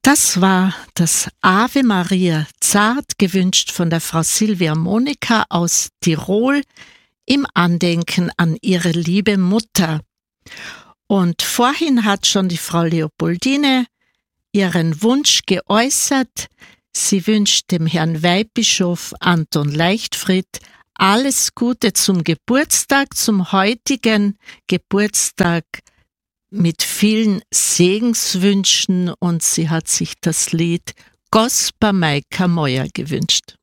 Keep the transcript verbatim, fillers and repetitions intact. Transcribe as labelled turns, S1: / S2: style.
S1: Das war das Ave Maria, zart gewünscht von der Frau Silvia Monika aus Tirol im Andenken an ihre liebe Mutter. Und vorhin hat schon die Frau Leopoldine ihren Wunsch geäußert. Sie wünscht dem Herrn Weihbischof Anton Leichtfried alles Gute zum Geburtstag, zum heutigen Geburtstag mit vielen Segenswünschen, und sie hat sich das Lied Gospa Majka Moja gewünscht.